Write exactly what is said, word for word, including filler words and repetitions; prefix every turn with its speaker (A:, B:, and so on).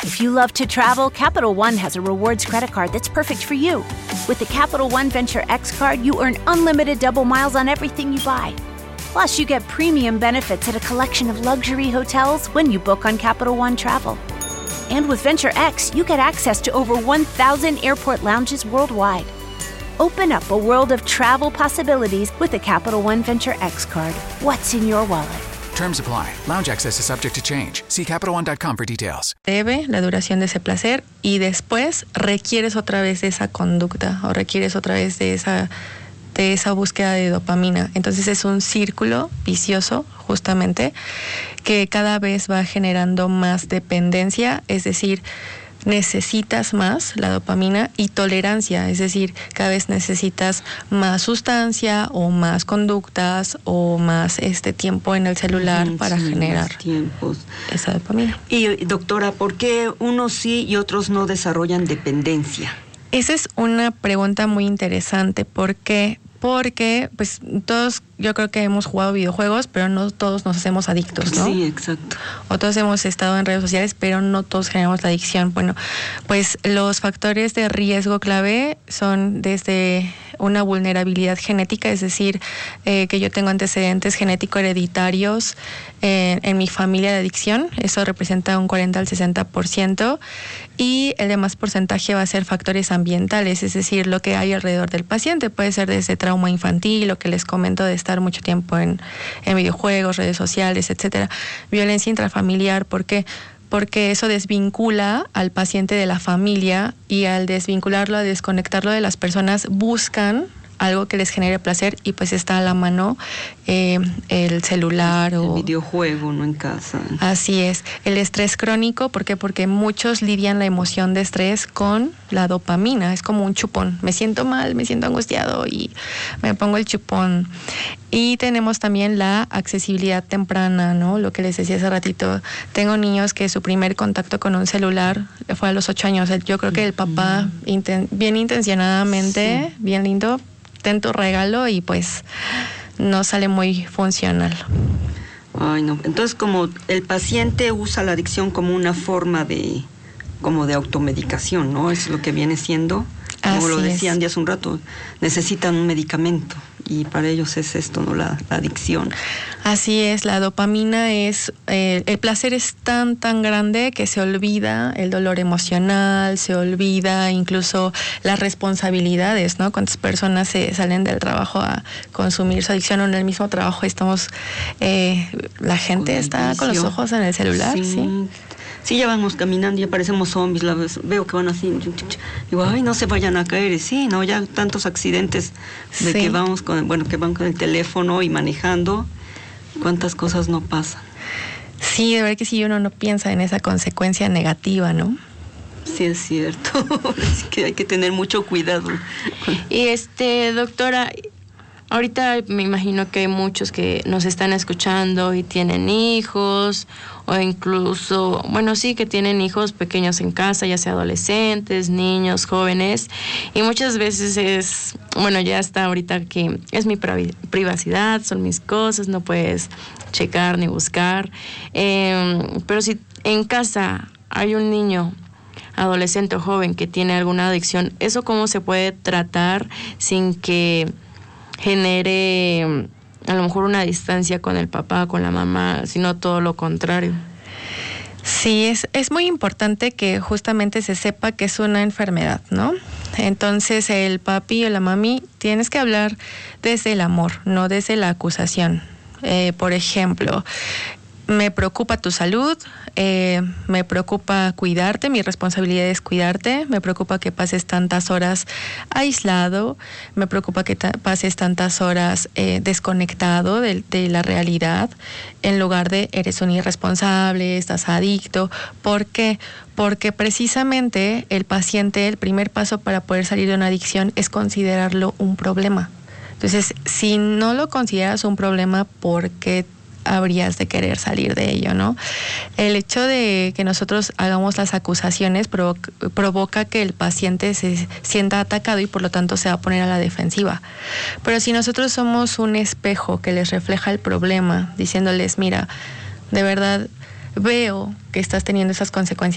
A: If you love to travel, Capital One has a rewards credit card that's perfect for you. With the Capital One Venture X card, you earn unlimited double miles on everything you buy. Plus, you get premium benefits at a collection of luxury hotels when you book on Capital One Travel. And with Venture X, you get access to over one thousand airport lounges worldwide. Open up a world of travel possibilities with the Capital One Venture X card. What's in your wallet?
B: Terms apply. Lounge access is subject to change. See Capital One dot com for details.
C: Debe la duración de ese placer y después requieres otra vez de esa conducta o requieres otra vez de esa, de esa búsqueda de dopamina. Entonces es un círculo vicioso, justamente, que cada vez va generando más dependencia, es decir, necesitas más la dopamina y tolerancia, es decir, cada vez necesitas más sustancia o más conductas o más este tiempo en el celular sí, para sí, generar
D: tiempos.
C: Esa dopamina.
D: Y doctora, ¿por qué unos sí y otros no desarrollan dependencia?
C: Esa es una pregunta muy interesante. ¿Por qué? Porque pues todos yo creo que hemos jugado videojuegos, pero no todos nos hacemos adictos, ¿no?
D: Sí, exacto.
C: O todos hemos estado en redes sociales, pero no todos generamos la adicción. Bueno, pues los factores de riesgo clave son desde una vulnerabilidad genética, es decir, eh, que yo tengo antecedentes genético-hereditarios eh, en mi familia de adicción, eso representa un cuarenta al sesenta por ciento, y el demás porcentaje va a ser factores ambientales, es decir, lo que hay alrededor del paciente, puede ser desde trauma infantil, lo que les comento de estar mucho tiempo en, en videojuegos, redes sociales, etcétera, violencia intrafamiliar, ¿por qué? Porque eso desvincula al paciente de la familia y al desvincularlo, a desconectarlo de las personas, buscan algo que les genere placer y pues está a la mano eh, el celular
D: el
C: o...
D: El videojuego, no en casa.
C: Así es. El estrés crónico, ¿por qué? Porque muchos lidian la emoción de estrés con la dopamina, es como un chupón. Me siento mal, me siento angustiado y me pongo el chupón. Y tenemos también la accesibilidad temprana, ¿no? Lo que les decía hace ratito. Tengo niños que su primer contacto con un celular fue a los ocho años. Yo creo que el papá, inten- bien intencionadamente, sí. bien lindo, ten tu regalo y pues no sale muy funcional.
D: Ay, no. Entonces, como el paciente usa la adicción como una forma de, como de automedicación, ¿no? Es lo que viene siendo. Como
C: Así
D: lo decían
C: es.
D: de hace un rato, necesitan un medicamento y para ellos es esto, ¿no? La, la adicción.
C: Así es, la dopamina es, eh, el placer es tan, tan grande que se olvida el dolor emocional, se olvida incluso las responsabilidades, ¿no? Cuántas personas se salen del trabajo a consumir su adicción o en el mismo trabajo estamos, eh, la gente con está con los ojos en el celular, sí. ¿sí?
D: Sí, ya vamos caminando y ya parecemos zombies, la vez, veo que van así, digo, ay, no se vayan a caer, y sí, no, ya tantos accidentes de sí. que vamos con, bueno, que van con el teléfono y manejando, cuántas cosas no pasan.
C: Sí, de verdad que sí, uno no piensa en esa consecuencia negativa, ¿no?
D: Sí, es cierto, así que hay que tener mucho cuidado.
E: Y este, doctora, ahorita me imagino que hay muchos que nos están escuchando y tienen hijos, o incluso, bueno, sí, que tienen hijos pequeños en casa, ya sea adolescentes, niños, jóvenes, y muchas veces es, bueno, ya está ahorita que es mi privacidad, son mis cosas, no puedes checar ni buscar, eh, pero si en casa hay un niño, adolescente o joven que tiene alguna adicción, ¿eso cómo se puede tratar sin que genere a lo mejor una distancia con el papá, con la mamá, sino todo lo contrario?
C: Sí, es, es muy importante que justamente se sepa que es una enfermedad, ¿no? Entonces el papi o la mami tienes que hablar desde el amor, no desde la acusación. Eh, por ejemplo, me preocupa tu salud, eh, me preocupa cuidarte, mi responsabilidad es cuidarte, me preocupa que pases tantas horas aislado, me preocupa que ta- pases tantas horas eh, desconectado de, de la realidad, en lugar de eres un irresponsable, estás adicto. ¿Por qué? Porque precisamente el paciente, el primer paso para poder salir de una adicción es considerarlo un problema. Entonces, si no lo consideras un problema, ¿por qué habrías de querer salir de ello, no? El hecho de que nosotros hagamos las acusaciones provoca, provoca que el paciente se sienta atacado y por lo tanto se va a poner a la defensiva. Pero si nosotros somos un espejo que les refleja el problema, diciéndoles, mira, de verdad veo que estás teniendo esas consecuencias